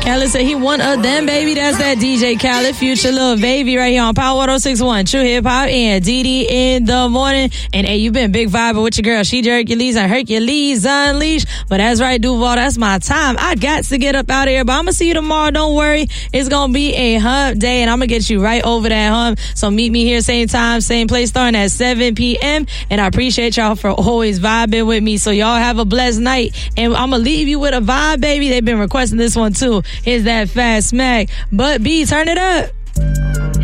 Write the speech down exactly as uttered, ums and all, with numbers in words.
Khaled said he one of them, baby. That's that D J Khaled, Future Lil Baby right here on Power one oh six point one. True Hip Hop and D D in the morning. And hey, you been big vibing with your girl. She Hercules and Hercules Unleashed. But that's right, Duval. That's my time. I got to get up out of here, but I'm going to see you tomorrow. Don't worry. It's going to be a hump day, and I'm going to get you right over that hump. So meet me here, same time, same place, starting at seven p.m. And I appreciate y'all for always vibing with me. So y'all have a blessed night. And I'm going to leave you with a vibe, baby. They've been requesting this one, too. Here's that Fast Smack. But B, turn it up.